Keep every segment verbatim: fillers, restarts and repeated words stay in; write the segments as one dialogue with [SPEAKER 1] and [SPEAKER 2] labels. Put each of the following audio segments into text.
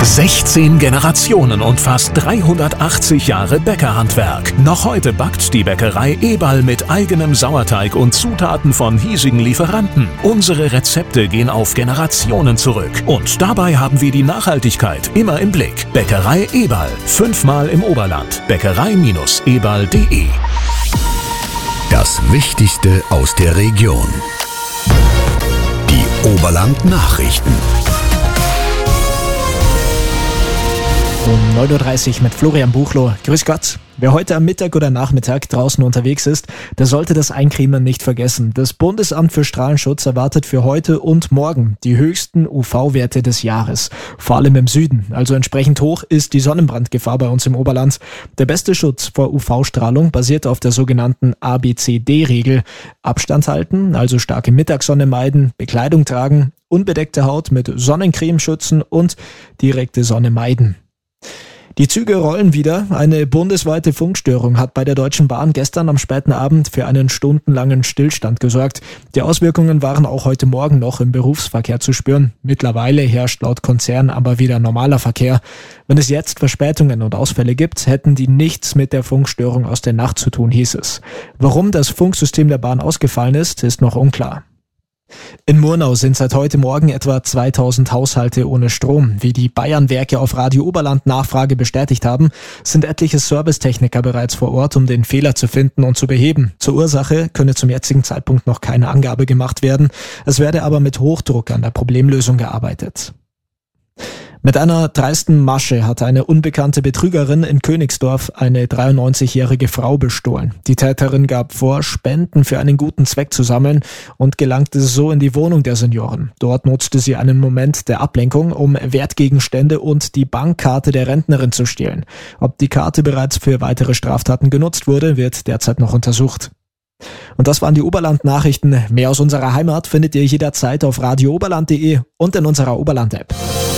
[SPEAKER 1] sechzehn Generationen und fast dreihundertachtzig Jahre Bäckerhandwerk. Noch heute backt die Bäckerei Eberl mit eigenem Sauerteig und Zutaten von hiesigen Lieferanten. Unsere Rezepte gehen auf Generationen zurück. Und dabei haben wir die Nachhaltigkeit immer im Blick. Bäckerei Eberl. Fünfmal im Oberland. Bäckerei Eberl punkt de.
[SPEAKER 2] Das Wichtigste aus der Region. Die Oberland-Nachrichten.
[SPEAKER 3] Um neun Uhr dreißig mit Florian Buchloh. Grüß Gott. Wer heute am Mittag oder Nachmittag draußen unterwegs ist, der sollte das Eincremen nicht vergessen. Das Bundesamt für Strahlenschutz erwartet für heute und morgen die höchsten U V-Werte des Jahres. Vor allem im Süden. Also entsprechend hoch ist die Sonnenbrandgefahr bei uns im Oberland. Der beste Schutz vor U V-Strahlung basiert auf der sogenannten A B C D-Regel. Abstand halten, also starke Mittagssonne meiden, Bekleidung tragen, unbedeckte Haut mit Sonnencreme schützen und direkte Sonne meiden. Die Züge rollen wieder. Eine bundesweite Funkstörung hat bei der Deutschen Bahn gestern am späten Abend für einen stundenlangen Stillstand gesorgt. Die Auswirkungen waren auch heute Morgen noch im Berufsverkehr zu spüren. Mittlerweile herrscht laut Konzern aber wieder normaler Verkehr. Wenn es jetzt Verspätungen und Ausfälle gibt, hätten die nichts mit der Funkstörung aus der Nacht zu tun, hieß es. Warum das Funksystem der Bahn ausgefallen ist, ist noch unklar. In Murnau sind seit heute Morgen etwa zweitausend Haushalte ohne Strom. Wie die Bayernwerke auf Radio Oberland Nachfrage bestätigt haben, sind etliche Servicetechniker bereits vor Ort, um den Fehler zu finden und zu beheben. Zur Ursache könne zum jetzigen Zeitpunkt noch keine Angabe gemacht werden. Es werde aber mit Hochdruck an der Problemlösung gearbeitet. Mit einer dreisten Masche hat eine unbekannte Betrügerin in Königsdorf eine dreiundneunzigjährige Frau bestohlen. Die Täterin gab vor, Spenden für einen guten Zweck zu sammeln und gelangte so in die Wohnung der Senioren. Dort nutzte sie einen Moment der Ablenkung, um Wertgegenstände und die Bankkarte der Rentnerin zu stehlen. Ob die Karte bereits für weitere Straftaten genutzt wurde, wird derzeit noch untersucht. Und das waren die Oberland-Nachrichten. Mehr aus unserer Heimat findet ihr jederzeit auf radio oberland punkt de und in unserer Oberland-App.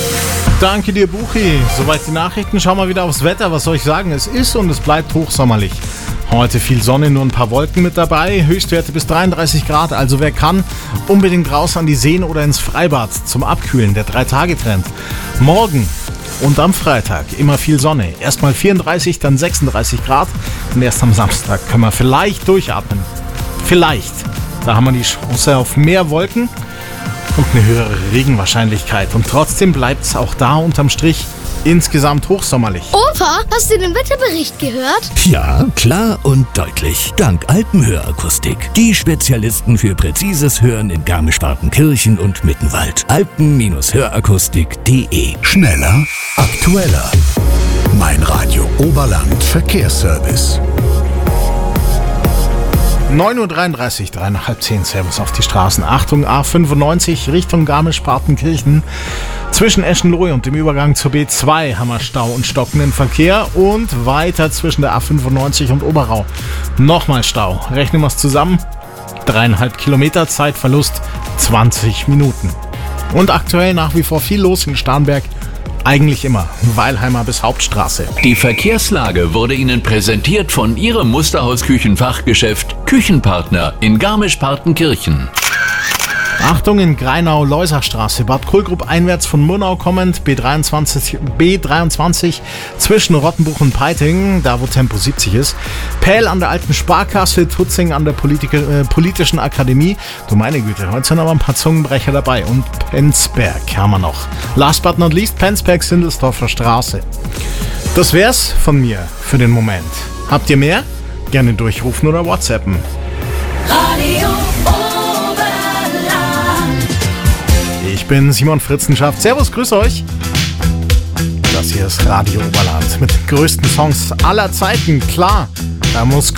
[SPEAKER 4] Danke dir, Buchi. Soweit die Nachrichten. Schauen wir wieder aufs Wetter. Was soll ich sagen? Es ist und es bleibt hochsommerlich. Heute viel Sonne, nur ein paar Wolken mit dabei. Höchstwerte bis dreiunddreißig Grad. Also wer kann, unbedingt raus an die Seen oder ins Freibad zum Abkühlen. Der Drei-Tage-Trend. Morgen und am Freitag immer viel Sonne. Erstmal vierunddreißig, dann sechsunddreißig Grad. Und erst am Samstag können wir vielleicht durchatmen. Vielleicht. Da haben wir die Chance auf mehr Wolken und eine höhere Regenwahrscheinlichkeit. Und trotzdem bleibt es auch da unterm Strich insgesamt hochsommerlich.
[SPEAKER 5] Opa, hast du den Wetterbericht gehört?
[SPEAKER 2] Ja, klar und deutlich. Dank Alpenhörakustik. Die Spezialisten für präzises Hören in Garmisch-Partenkirchen und Mittenwald. alpen hörakustik punkt de. Schneller, aktueller. Mein Radio Oberland Verkehrsservice.
[SPEAKER 4] neun Uhr dreiunddreißig, drei nach halb zehn, Servus auf die Straßen. Achtung, A fünfundneunzig Richtung Garmisch-Partenkirchen. Zwischen Eschenlohe und dem Übergang zur B zwei haben wir Stau und stockenden Verkehr. Und weiter zwischen der A fünfundneunzig und Oberau. Nochmal Stau. Rechnen wir es zusammen. Dreieinhalb Kilometer, Zeitverlust zwanzig Minuten. Und aktuell nach wie vor viel los in Starnberg. Eigentlich immer. Weilheimer bis Hauptstraße.
[SPEAKER 6] Die Verkehrslage wurde Ihnen präsentiert von Ihrem Musterhaus-Küchenfachgeschäft Küchenpartner in Garmisch-Partenkirchen.
[SPEAKER 4] Achtung, in Greinau, Leusachstraße, Bad Kohlgrub einwärts von Murnau kommend, B dreiundzwanzig, B dreiundzwanzig zwischen Rottenbuch und Peiting, da wo Tempo siebzig ist. Pähl an der alten Sparkasse, Tutzing an der Politik, äh, Politischen Akademie. Du meine Güte, heute sind aber ein paar Zungenbrecher dabei. Und Penzberg haben wir noch. Last but not least, Penzberg, Sindelsdorfer Straße. Das wär's von mir für den Moment. Habt ihr mehr? Gerne durchrufen oder WhatsAppen.
[SPEAKER 7] Radio
[SPEAKER 4] Ich bin Simon Fritzenschaft. Servus, grüß euch. Das hier ist Radio Oberland mit den größten Songs aller Zeiten. Klar, da muss